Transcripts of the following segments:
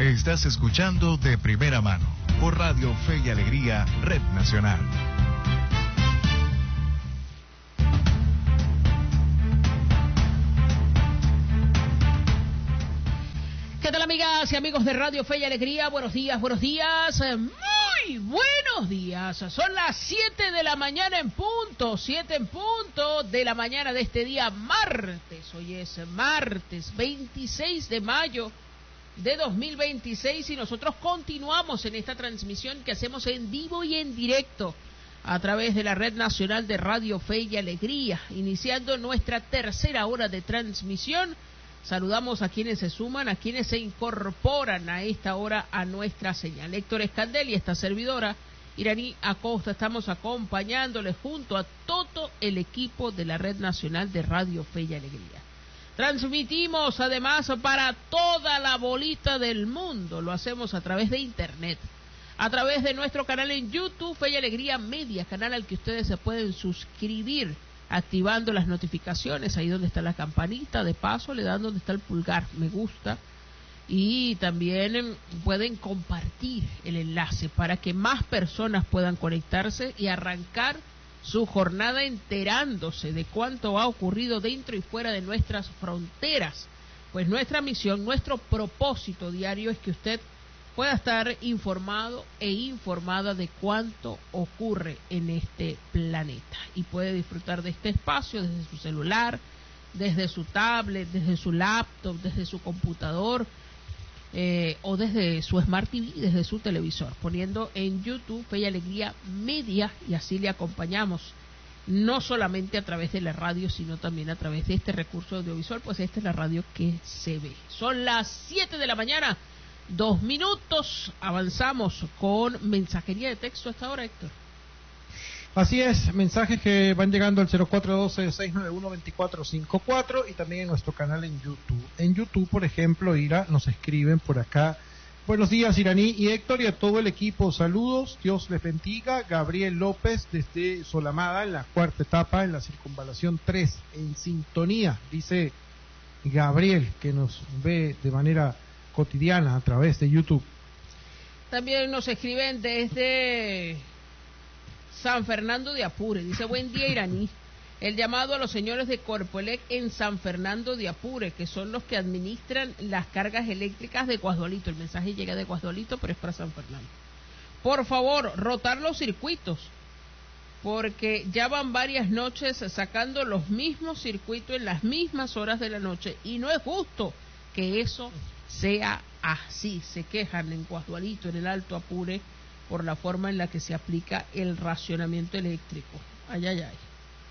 Estás escuchando De Primera Mano por Radio Fe y Alegría, Red Nacional. ¿Qué tal, amigas y amigos de Radio Fe y Alegría? Buenos días, muy buenos días. Son las 7 de la mañana en punto, 7 en punto de la mañana de este día martes. Hoy es martes 26 de mayo de 2026 y nosotros continuamos en esta transmisión que hacemos en vivo y en directo a través de la Red Nacional de Radio Fe y Alegría, iniciando nuestra tercera hora de transmisión. Saludamos a quienes se suman, a quienes se incorporan a esta hora a nuestra señal. Héctor Escandel y esta servidora, Iraní Acosta, estamos acompañándoles junto a todo el equipo de la Red Nacional de Radio Fe y Alegría. Transmitimos además para toda la bolita del mundo, lo hacemos a través de internet, a través de nuestro canal en YouTube, Fe y Alegría Media, canal al que ustedes se pueden suscribir, activando las notificaciones, ahí donde está la campanita, de paso le dan donde está el pulgar, me gusta, y también pueden compartir el enlace para que más personas puedan conectarse y arrancar su jornada enterándose de cuánto ha ocurrido dentro y fuera de nuestras fronteras. Pues nuestra misión, nuestro propósito diario es que usted pueda estar informado e informada de cuánto ocurre en este planeta y puede disfrutar de este espacio desde su celular, desde su tablet, desde su laptop, desde su computador o desde su Smart TV, desde su televisor, poniendo en YouTube Fe y Alegría Media, y así le acompañamos no solamente a través de la radio, sino también a través de este recurso audiovisual, pues esta es la radio que se ve. Son las 7 de la mañana, 2 minutos, avanzamos con mensajería de texto hasta ahora, Héctor. Así es, mensajes que van llegando al 0412-691-2454 y también en nuestro canal en YouTube. En YouTube, por ejemplo, Ira, nos escriben por acá: buenos días, Iraní y Héctor, y a todo el equipo, saludos, Dios les bendiga. Gabriel López desde Solamada, en la cuarta etapa, en la circunvalación 3, en sintonía, dice Gabriel, que nos ve de manera cotidiana a través de YouTube. También nos escriben desde San Fernando de Apure, dice: buen día, Iraní. El llamado a los señores de Corpoelec en San Fernando de Apure, que son los que administran las cargas eléctricas de Guasdualito. El mensaje llega de Guasdualito, pero es para San Fernando. Por favor, rotar los circuitos, porque ya van varias noches sacando los mismos circuitos en las mismas horas de la noche y no es justo que eso sea así. Se quejan en Guasdualito, en el Alto Apure, por la forma en la que se aplica el racionamiento eléctrico. Ay, ay, ay.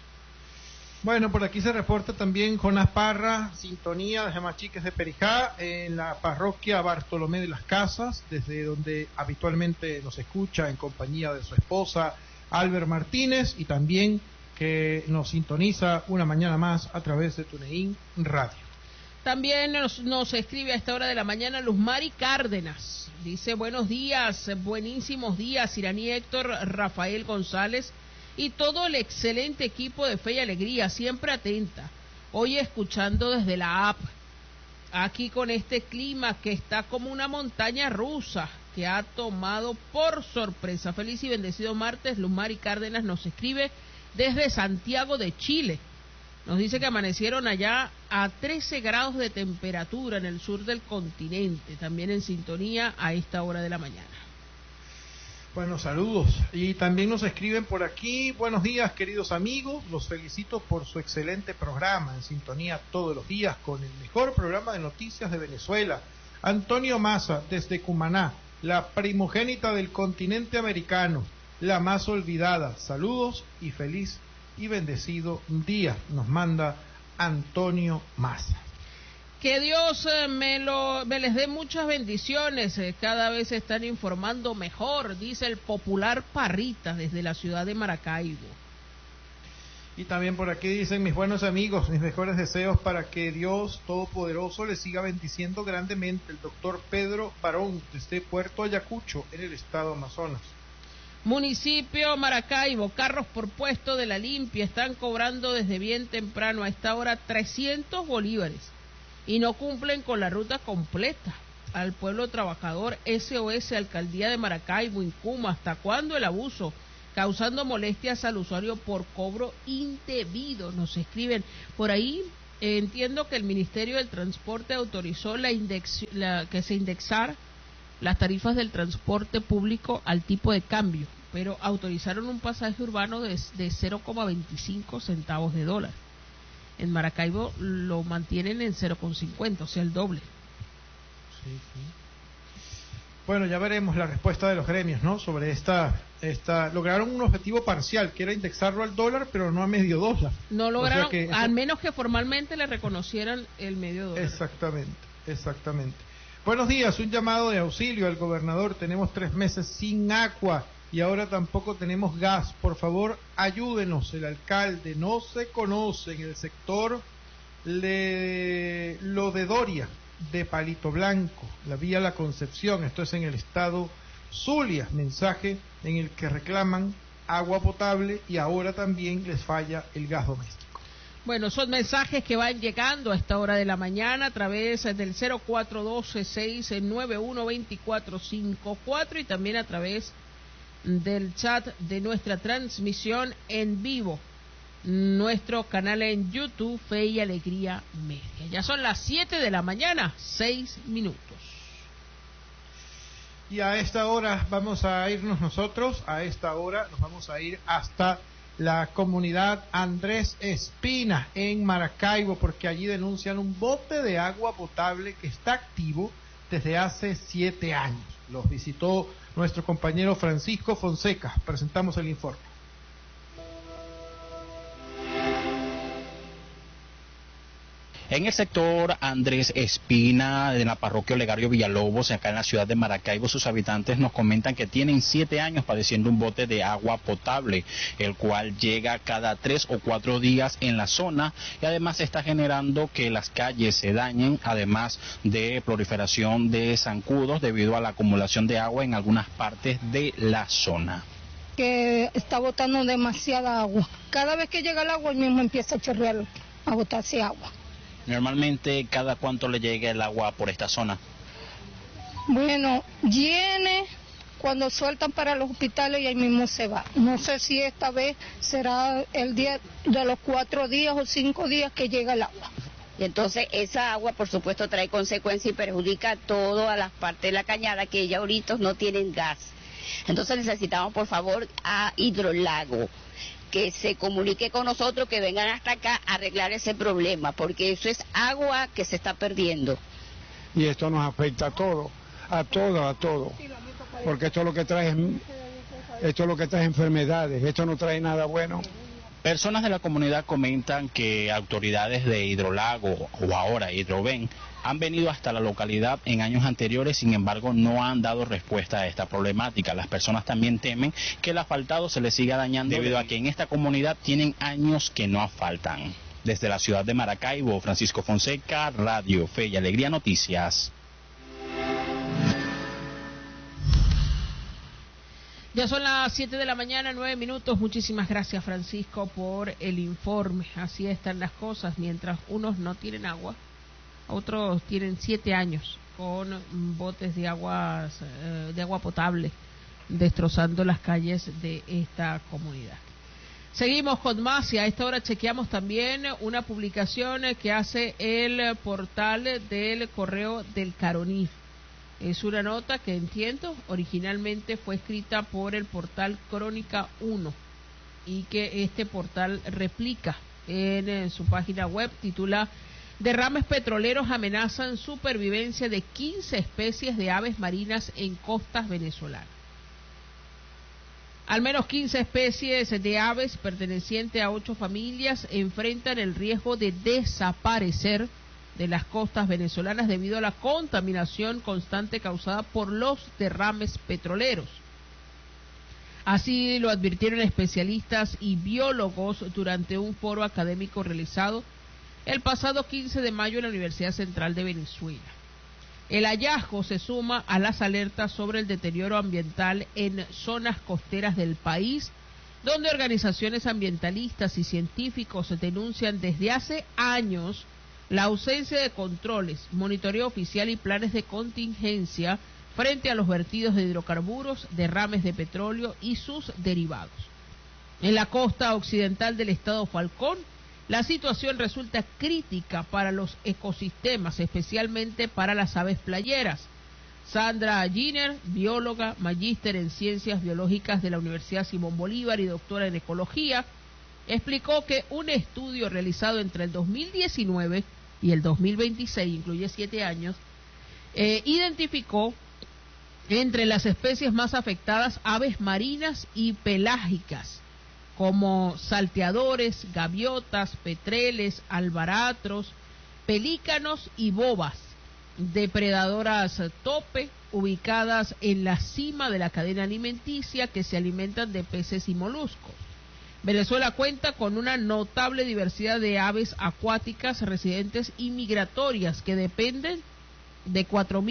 Bueno, por aquí se reporta también Jonás Parra, sintonía desde Machiques de Perijá, en la parroquia Bartolomé de las Casas, desde donde habitualmente nos escucha en compañía de su esposa Albert Martínez, y también que nos sintoniza una mañana más a través de TuneIn Radio. También nos escribe a esta hora de la mañana Luzmari Cárdenas. Dice: buenos días, buenísimos días, Iraní, Héctor, Rafael González y todo el excelente equipo de Fe y Alegría, siempre atenta. Hoy escuchando desde la app, aquí con este clima que está como una montaña rusa que ha tomado por sorpresa. Feliz y bendecido martes. Luzmari Cárdenas nos escribe desde Santiago de Chile. Nos dice que amanecieron allá a 13 grados de temperatura en el sur del continente, también en sintonía a esta hora de la mañana. Bueno, saludos. Y también nos escriben por aquí: buenos días, queridos amigos, los felicito por su excelente programa, en sintonía todos los días con el mejor programa de noticias de Venezuela. Antonio Maza, desde Cumaná, la primogénita del continente americano, la más olvidada. Saludos y feliz y bendecido día, nos manda Antonio Maza. Que Dios me les dé muchas bendiciones, cada vez se están informando mejor, dice el popular Parrita desde la ciudad de Maracaibo. Y también por aquí dicen: mis buenos amigos, mis mejores deseos para que Dios Todopoderoso les siga bendiciendo grandemente. El doctor Pedro Barón desde Puerto Ayacucho, en el estado Amazonas. Municipio Maracaibo, carros por puesto de la limpia están cobrando desde bien temprano a esta hora 300 bolívares y no cumplen con la ruta completa. al pueblo trabajador. SOS Alcaldía de Maracaibo, Incuma, ¿hasta cuándo el abuso? Causando molestias al usuario por cobro indebido. Nos escriben por ahí. Entiendo que el Ministerio del Transporte autorizó que se indexara las tarifas del transporte público al tipo de cambio, pero autorizaron un pasaje urbano de 0,25 centavos de dólar. En Maracaibo lo mantienen en 0,50, o sea, el doble. Sí. Bueno, ya veremos la respuesta de los gremios, ¿no? Sobre esta lograron un objetivo parcial, que era indexarlo al dólar, pero no a medio dólar. No lograron, al menos que formalmente le reconocieran el medio dólar. Exactamente. Buenos días, un llamado de auxilio al gobernador. Tenemos 3 meses sin agua y ahora tampoco tenemos gas. Por favor, ayúdenos. El alcalde no se conoce en el sector lo de Doria, de Palito Blanco, la vía La Concepción. Esto es en el estado Zulia. Mensaje en el que reclaman agua potable y ahora también les falla el gas doméstico. Bueno, son mensajes que van llegando a esta hora de la mañana a través del 0412-691-2454 y también a través del chat de nuestra transmisión en vivo, nuestro canal en YouTube, Fe y Alegría Media. Ya son las 7 de la mañana, 6 minutos. Y a esta hora vamos a irnos nosotros, nos vamos a ir hasta la comunidad Andrés Espina en Maracaibo, porque allí denuncian un bote de agua potable que está activo desde hace 7 años. Los visitó nuestro compañero Francisco Fonseca. Presentamos el informe. En el sector Andrés Espina, de la parroquia Olegario Villalobos, acá en la ciudad de Maracaibo, sus habitantes nos comentan que tienen 7 años padeciendo un bote de agua potable, el cual llega cada 3 o 4 días en la zona y además está generando que las calles se dañen, además de proliferación de zancudos debido a la acumulación de agua en algunas partes de la zona. Que está botando demasiada agua. Cada vez que llega el agua, el mismo empieza a chorrear, a botarse agua. Normalmente, ¿cada cuánto le llega el agua por esta zona? Bueno, viene cuando sueltan para los hospitales y ahí mismo se va. No sé si esta vez será el día de los 4 días o 5 días que llega el agua. Y entonces esa agua, por supuesto, trae consecuencias y perjudica a todas las partes de la cañada que ya ahorita no tienen gas. Entonces necesitamos, por favor, a Hidrolago, que se comunique con nosotros, que vengan hasta acá a arreglar ese problema, porque eso es agua que se está perdiendo. Y esto nos afecta a todo, porque esto es lo que trae enfermedades, esto no trae nada bueno. Personas de la comunidad comentan que autoridades de Hidrolago o ahora Hidroven han venido hasta la localidad en años anteriores, sin embargo no han dado respuesta a esta problemática. Las personas también temen que el asfaltado se les siga dañando debido a que en esta comunidad tienen años que no asfaltan. Desde la ciudad de Maracaibo, Francisco Fonseca, Radio Fe y Alegría Noticias. Ya son las 7 de la mañana, 9 minutos. Muchísimas gracias, Francisco, por el informe. Así están las cosas. Mientras unos no tienen agua, otros tienen 7 años con botes de agua potable, destrozando las calles de esta comunidad. Seguimos con más y a esta hora chequeamos también una publicación que hace el portal del Correo del Caroní. Es una nota que entiendo originalmente fue escrita por el portal Crónica 1 y que este portal replica en su página web. Titula: derrames petroleros amenazan supervivencia de 15 especies de aves marinas en costas venezolanas. Al menos 15 especies de aves pertenecientes a 8 familias enfrentan el riesgo de desaparecer de las costas venezolanas debido a la contaminación constante causada por los derrames petroleros. Así lo advirtieron especialistas y biólogos durante un foro académico realizado el pasado 15 de mayo en la Universidad Central de Venezuela. El hallazgo se suma a las alertas sobre el deterioro ambiental en zonas costeras del país, donde organizaciones ambientalistas y científicos denuncian desde hace años la ausencia de controles, monitoreo oficial y planes de contingencia frente a los vertidos de hidrocarburos, derrames de petróleo y sus derivados. En la costa occidental del estado Falcón, la situación resulta crítica para los ecosistemas, especialmente para las aves playeras. Sandra Giner, bióloga, magíster en Ciencias Biológicas de la Universidad Simón Bolívar y doctora en Ecología, explicó que un estudio realizado entre el 2019 y el 2026, incluye 7 años, identificó entre las especies más afectadas aves marinas y pelágicas, como salteadores, gaviotas, petreles, albaratros, pelícanos y bobas, depredadoras tope, ubicadas en la cima de la cadena alimenticia, que se alimentan de peces y moluscos. Venezuela cuenta con una notable diversidad de aves acuáticas residentes y migratorias que dependen de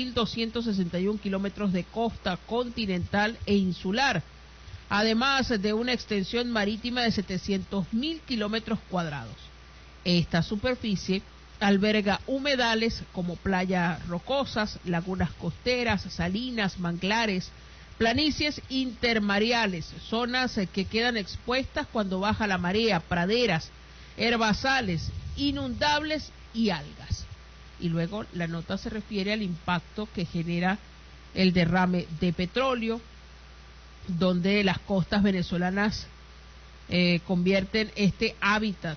4.261 kilómetros de costa continental e insular, además de una extensión marítima de 700.000 kilómetros cuadrados. Esta superficie alberga humedales como playas rocosas, lagunas costeras, salinas, manglares, planicies intermareales, zonas que quedan expuestas cuando baja la marea, praderas, herbazales, inundables y algas. Y luego la nota se refiere al impacto que genera el derrame de petróleo, donde las costas venezolanas convierten este hábitat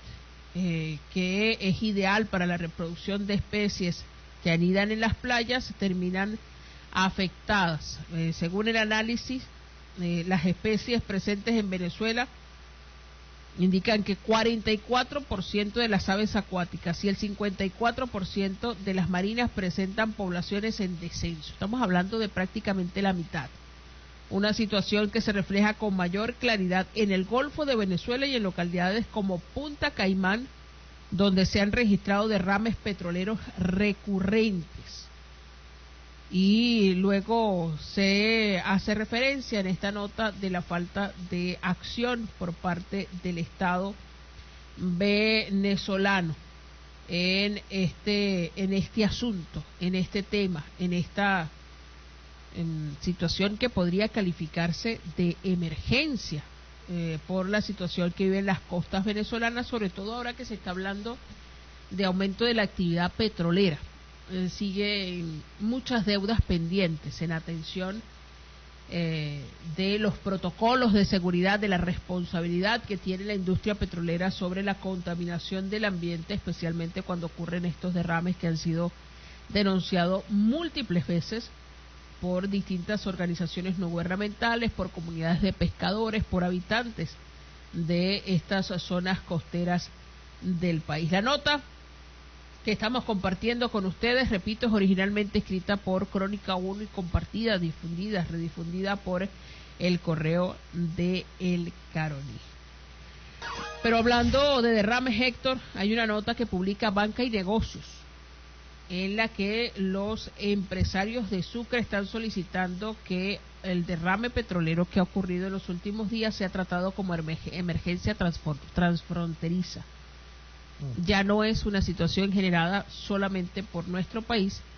que es ideal para la reproducción de especies que anidan en las playas, terminan afectadas. Según el análisis, las especies presentes en Venezuela indican que 44% de las aves acuáticas y el 54% de las marinas presentan poblaciones en descenso. Estamos hablando de prácticamente la mitad. Una situación que se refleja con mayor claridad en el Golfo de Venezuela y en localidades como Punta Caimán, donde se han registrado derrames petroleros recurrentes. Y luego se hace referencia en esta nota de la falta de acción por parte del Estado venezolano en este asunto, en este tema, en esta situación que podría calificarse de emergencia por la situación que viven las costas venezolanas, sobre todo ahora que se está hablando de aumento de la actividad petrolera. Siguen muchas deudas pendientes en atención de los protocolos de seguridad, de la responsabilidad que tiene la industria petrolera sobre la contaminación del ambiente, especialmente cuando ocurren estos derrames que han sido denunciados múltiples veces por distintas organizaciones no gubernamentales, por comunidades de pescadores, por habitantes de estas zonas costeras del país. La nota que estamos compartiendo con ustedes, repito, es originalmente escrita por Crónica 1 y compartida, difundida, redifundida por el Correo de El Caroní. Pero hablando de derrames, Héctor, hay una nota que publica Banca y Negocios, en la que los empresarios de Sucre están solicitando que el derrame petrolero que ha ocurrido en los últimos días sea tratado como emergencia transfronteriza. Ya no es una situación generada solamente por nuestro país,